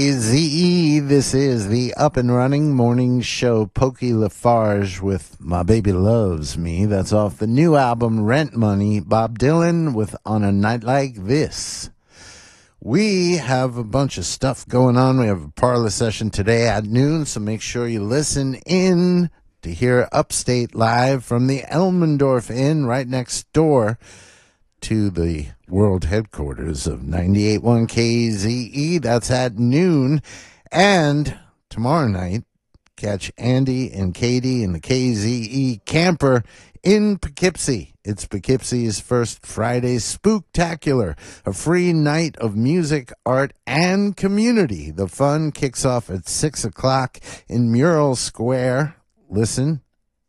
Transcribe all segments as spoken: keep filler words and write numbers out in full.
Z E, this is the Up and Running Morning Show. Pokey Lafarge with My Baby Loves Me. That's off the new album Rent Money. Bob Dylan with On a Night Like This. We have a bunch of stuff going on. We have a parlor session today at noon, so make sure you listen in to hear Upstate live from the Elmendorf Inn right next door to the world headquarters of ninety-eight point one K Z E. That's at noon. And tomorrow night, catch Andy and Katie in the K Z E camper in Poughkeepsie. It's Poughkeepsie's first Friday Spooktacular, a free night of music, art, and community. The fun kicks off at six o'clock in Mural Square. Listen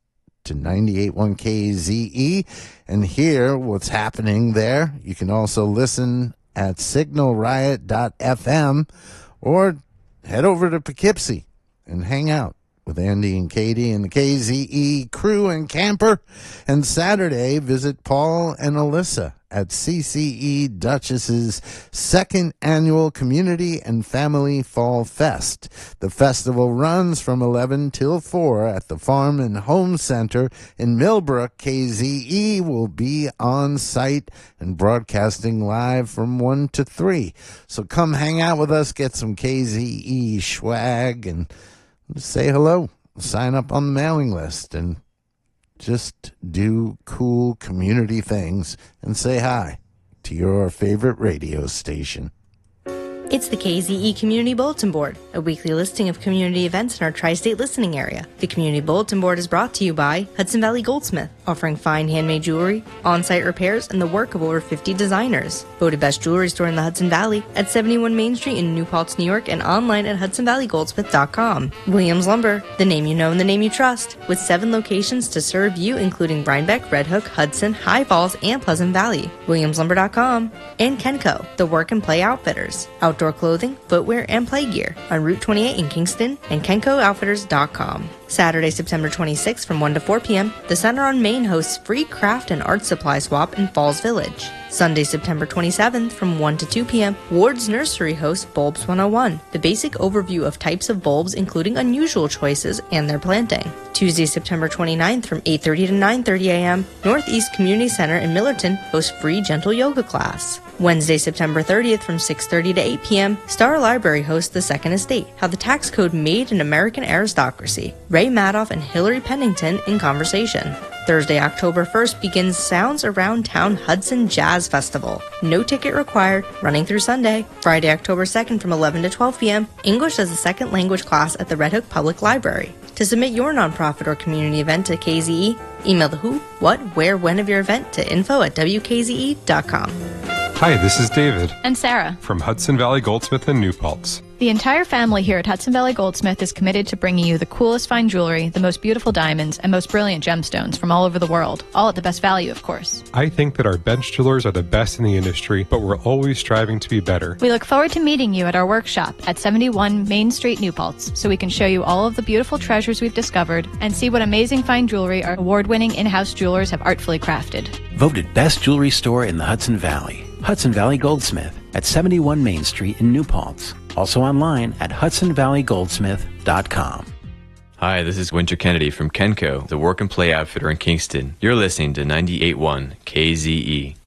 to ninety-eight point one K Z E and hear what's happening there. You can also listen at signal riot dot f m or head over to Poughkeepsie and hang out with Andy and Katie and the K Z E crew and camper. And Saturday, visit Paul and Alyssa at C C E Duchess's second annual Community and Family Fall Fest. The festival runs from eleven till four at the Farm and Home Center in Millbrook. K Z E will be on site and broadcasting live from one to three. So come hang out with us, get some K Z E swag, and say hello. Sign up on the mailing list and just do cool community things and say hi to your favorite radio station. It's the K Z E Community Bulletin Board, a weekly listing of community events in our tri-state listening area. The Community Bulletin Board is brought to you by Hudson Valley Goldsmith, offering fine handmade jewelry, on-site repairs, and the work of over fifty designers. Voted best jewelry store in the Hudson Valley at seventy-one Main Street in New Paltz, New York, and online at hudson valley goldsmith dot com. Williams Lumber, the name you know and the name you trust, with seven locations to serve you, including Rhinebeck, Red Hook, Hudson, High Falls, and Pleasant Valley. williams lumber dot com. And Kenco, the work and play outfitters. Outdoor clothing, footwear, and play gear on Route twenty-eight in Kingston and kenco outfitters dot com. Saturday, September twenty-sixth from one to four p.m., the Center on Main hosts free craft and art supply swap in Falls Village. Sunday, September twenty-seventh from one to two p.m., Ward's Nursery hosts Bulbs one oh one, the basic overview of types of bulbs including unusual choices and their planting. Tuesday, September twenty-ninth from eight thirty to nine thirty a.m., Northeast Community Center in Millerton hosts free gentle yoga class. Wednesday, September thirtieth from six thirty to eight p.m., Star Library hosts The Second Estate, How the Tax Code Made an American Aristocracy. Ray Madoff and Hillary Pennington in conversation. Thursday, October first begins Sounds Around Town Hudson Jazz Festival. No ticket required, running through Sunday. Friday, October second from eleven to twelve p.m., English as a second language class at the Red Hook Public Library. To submit your nonprofit or community event to K Z E, email the who, what, where, when of your event to info at w k z e dot com. Hi, this is David. And Sarah. From Hudson Valley Goldsmith in New Paltz. The entire family here at Hudson Valley Goldsmith is committed to bringing you the coolest fine jewelry, the most beautiful diamonds, and most brilliant gemstones from all over the world, all at the best value, of course. I think that our bench jewelers are the best in the industry, but we're always striving to be better. We look forward to meeting you at our workshop at seventy-one Main Street, New Paltz, so we can show you all of the beautiful treasures we've discovered and see what amazing fine jewelry our award-winning in-house jewelers have artfully crafted. Voted best jewelry store in the Hudson Valley. Hudson Valley Goldsmith at seventy-one Main Street in New Paltz. Also online at hudson valley goldsmith dot com. Hi, this is Winter Kennedy from Kenco, the work and play outfitter in Kingston. You're listening to ninety-eight point one K Z E.